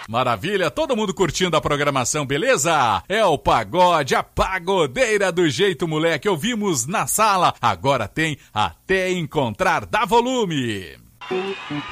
Maravilha, todo mundo curtindo a programação, beleza? É o pagode, a pagodeira do jeito moleque. Ouvimos na sala, agora tem Até Encontrar. Dá volume.